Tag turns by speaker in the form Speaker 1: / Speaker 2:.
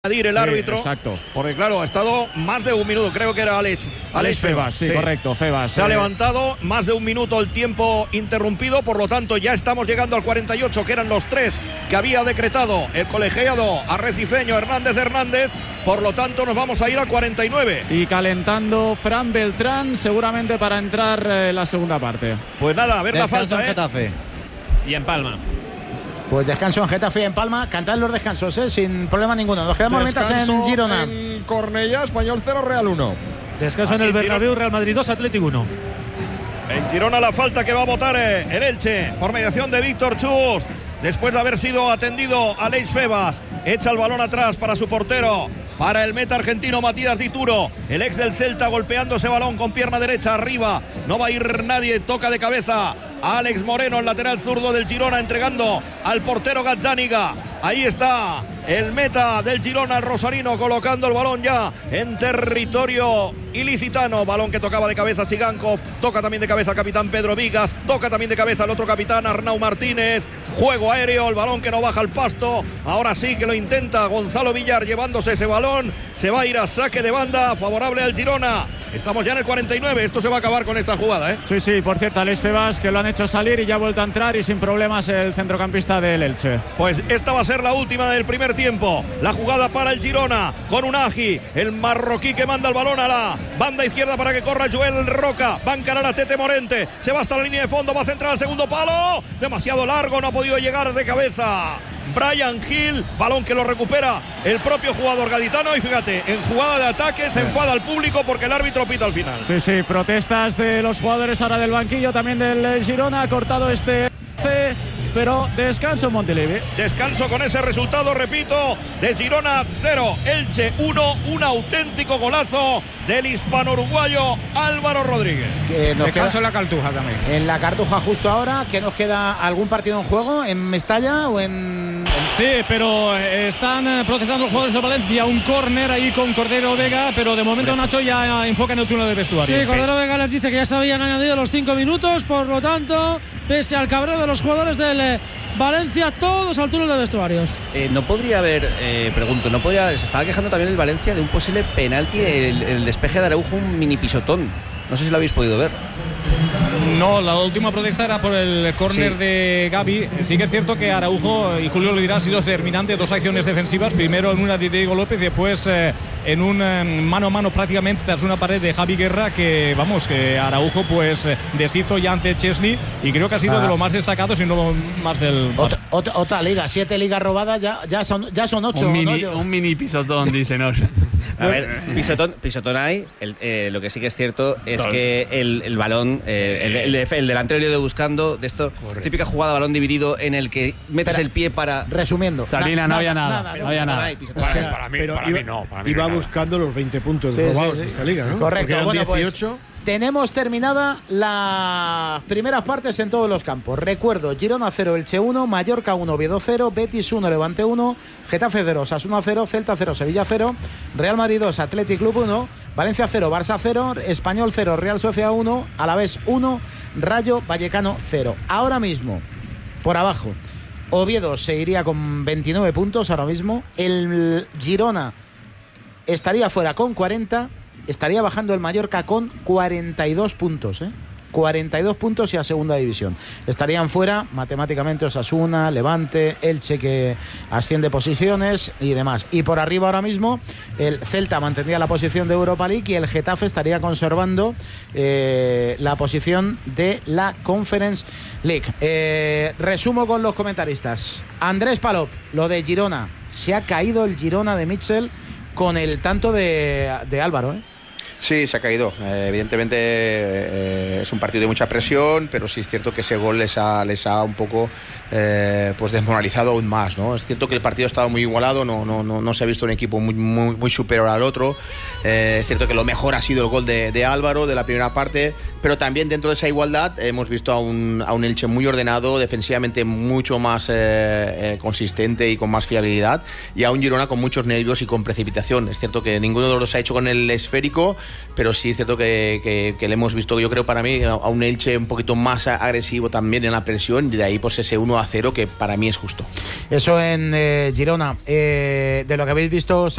Speaker 1: el árbitro,
Speaker 2: exacto.
Speaker 1: Porque claro, ha estado más de un minuto, creo que era Alex
Speaker 2: Febas, sí, correcto, Febas.
Speaker 1: Se ha levantado más de un minuto el tiempo interrumpido, por lo tanto ya estamos llegando al 48, que eran los 3 que había decretado el colegiado arrecifeño Hernández, por lo tanto nos vamos a ir al 49.
Speaker 2: Y calentando Fran Beltrán, seguramente para entrar la segunda parte.
Speaker 1: Pues nada, a ver la falta,
Speaker 3: en Getafe.
Speaker 4: Y en Palma.
Speaker 3: Pues descanso en Getafe y en Palma. Cantad los descansos, sin problema ninguno. Nos quedamos mientras en Girona.
Speaker 5: En Cornellá, Español 0, Real 1.
Speaker 4: Descanso en el Bernabéu, Real Madrid 2, Atlético 1.
Speaker 1: En Girona la falta que va a votar el Elche por mediación de Víctor Chus. Después de haber sido atendido Alex Febas, echa el balón atrás para su portero, para el meta argentino Matías Dituro, el ex del Celta, golpeando ese balón con pierna derecha arriba. No va a ir nadie, toca de cabeza Alex Moreno, el lateral zurdo del Girona, entregando al portero Gazzaniga. Ahí está el meta del Girona, el rosarino, colocando el balón ya en territorio ilicitano. Balón que tocaba de cabeza Sigankov, toca también de cabeza el capitán Pedro Vigas, toca también de cabeza el otro capitán Arnau Martínez. Juego aéreo, el balón que no baja al pasto. Ahora sí que lo intenta Gonzalo Villar llevándose ese balón. Se va a ir a saque de banda favorable al Girona. Estamos ya en el 49, esto se va a acabar con esta jugada, ¿eh?
Speaker 2: Sí, por cierto, Alex Febas, que lo han hecho salir y ya ha vuelto a entrar y sin problemas el centrocampista del Elche.
Speaker 1: Pues esta va a ser la última del primer tiempo. La jugada para el Girona con Unagi, el marroquí que manda el balón a la banda izquierda para que corra Joel Roca. Va a encarar a Tete Morente, se va hasta la línea de fondo, va a centrar al segundo palo. Demasiado largo, no ha podido llegar de cabeza Brian Hill, balón que lo recupera el propio jugador gaditano. Y fíjate, en jugada de ataque se enfada al público porque el árbitro pita al final.
Speaker 2: Sí, protestas de los jugadores ahora del banquillo, también del Girona. Ha cortado pero descanso en Montilivi.
Speaker 1: Descanso con ese resultado, repito, de Girona 0, Elche 1, un auténtico golazo del hispano-uruguayo Álvaro Rodríguez.
Speaker 5: Descanso en la Cartuja también.
Speaker 3: En la Cartuja justo ahora, ¿que nos queda algún partido en juego? ¿En Mestalla o en...?
Speaker 4: Sí, pero están protestando los jugadores de Valencia, un córner ahí con Cordero Vega, pero de momento Nacho ya enfoca en el túnel de vestuario.
Speaker 6: Sí, Cordero Vega les dice que ya se habían añadido los 5 minutos, por lo tanto, pese al cabreo de los jugadores del Valencia, todos al túnel de vestuarios.
Speaker 7: No podría haber, se estaba quejando también el Valencia de un posible penalti, el despeje de Araujo, un mini pisotón. No sé si lo habéis podido ver.
Speaker 4: No, la última protesta era por el córner de Gavi. Sí que es cierto que Araujo, y Julio lo dirá, han sido determinantes, 2 acciones defensivas. Primero en una de Diego López y después en un mano a mano prácticamente tras una pared de Javi Guerra, que Araujo pues deshizo ya ante Chesney, y creo que ha sido de lo más destacado, si no más del...
Speaker 3: Otra liga, 7 ligas robadas, ya son 8.
Speaker 8: Un mini pisotón, dicen.
Speaker 7: A ver, pisotón hay. Lo que sí que es cierto es que el balón, el delantero lo ha ido buscando de esto. Correcto. Típica jugada, balón dividido en el que metes el pie para...
Speaker 3: Resumiendo,
Speaker 2: Salina, no había nada.
Speaker 5: Para mí no. Iba buscando los 20 puntos robados de esta liga, ¿no?
Speaker 3: Correcto.
Speaker 5: Bueno,
Speaker 3: 18. Pues, tenemos terminada las primeras partes en todos los campos. Recuerdo, Girona 0, Elche 1, Mallorca 1, Oviedo 0, Betis 1, Levante 1, Getafe 0, Osasuna 0, Celta 0, Sevilla 0, Real Madrid 2, Athletic Club 1, Valencia 0, Barça 0, Español 0, Real Sociedad 1, Alavés 1, Rayo Vallecano 0. Ahora mismo, por abajo, Oviedo seguiría con 29 puntos ahora mismo. El Girona estaría fuera con 40. Estaría bajando el Mallorca con 42 puntos, 42 puntos y a segunda división. Estarían fuera matemáticamente Osasuna, Levante, Elche, que asciende posiciones y demás. Y por arriba ahora mismo el Celta mantendría la posición de Europa League y el Getafe estaría conservando la posición de la Conference League. Resumo con los comentaristas. Andrés Palop, lo de Girona. Se ha caído el Girona de Mitchell con el tanto de Álvaro,
Speaker 9: Sí, se ha caído. Evidentemente es un partido de mucha presión, pero sí es cierto que ese gol les ha un poco pues desmoralizado aún más, ¿no? Es cierto que el partido ha estado muy igualado, no se ha visto un equipo muy superior al otro. Es cierto que lo mejor ha sido el gol de Álvaro de la primera parte, pero también dentro de esa igualdad hemos visto a un Elche muy ordenado, defensivamente mucho más consistente y con más fiabilidad, y a un Girona con muchos nervios y con precipitación. Es cierto que ninguno de los dos ha hecho con el esférico, pero sí es cierto que le hemos visto, yo creo, para mí, a un Elche un poquito más agresivo también en la presión, y de ahí pues ese 1-0 que para mí es justo.
Speaker 3: Eso en Girona. De lo que habéis visto